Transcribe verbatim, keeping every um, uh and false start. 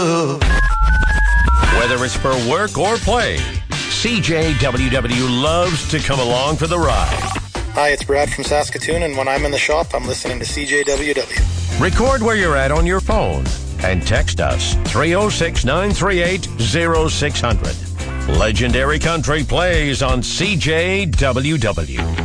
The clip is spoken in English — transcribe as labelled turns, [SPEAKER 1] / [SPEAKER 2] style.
[SPEAKER 1] Whether it's for work or play, C J W W loves to come along for the ride.
[SPEAKER 2] Hi, it's Brad from Saskatoon, and when I'm in the shop, I'm listening to C J W W.
[SPEAKER 1] Record where you're at on your phone and text us three oh six, nine three eight, oh six hundred. Legendary Country plays on C J W W.